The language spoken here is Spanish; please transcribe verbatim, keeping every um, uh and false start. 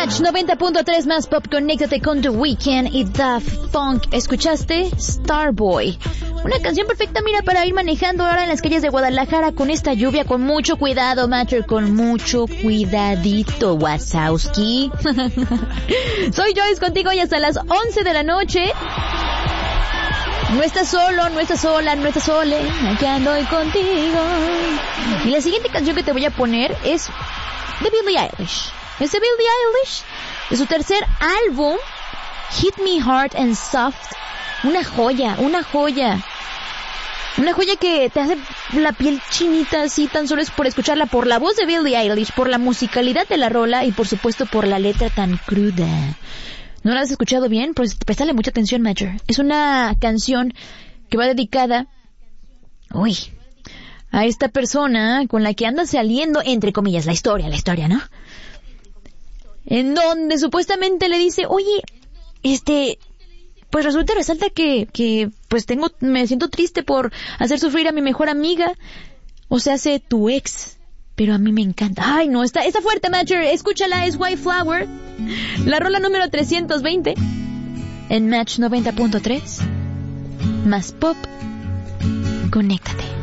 Match noventa punto tres más pop, conéctate con The Weeknd y Daft Punk. ¿Escuchaste? Starboy. Una canción perfecta, mira, para ir manejando ahora en las calles de Guadalajara con esta lluvia, con mucho cuidado, Matcher, con mucho cuidadito, Wazowski. Soy Joyce contigo y hasta las once de la noche. No estás solo, no estás sola, no estás sole, aquí ando contigo. Y la siguiente canción que te voy a poner es de Billie Eilish. Es de Billie Eilish, de su tercer álbum, Hit Me Hard and Soft. Una joya, una joya. Una joya que te hace la piel chinita así, tan solo es por escucharla, por la voz de Billie Eilish, por la musicalidad de la rola y por supuesto por la letra tan cruda. ¿No la has escuchado bien? Pues préstale mucha atención, Major. Es una canción que va dedicada, uy, a esta persona con la que anda saliendo, entre comillas, la historia, la historia, ¿no? En donde supuestamente le dice, oye, este, pues resulta y resalta que, que, pues tengo, me siento triste por hacer sufrir a mi mejor amiga, o sea, hace tu ex, pero a mí me encanta. Ay, no, está, está fuerte, Matcher, escúchala, es White Flower, la rola número trescientos veinte, en Match noventa punto tres, más pop, conéctate.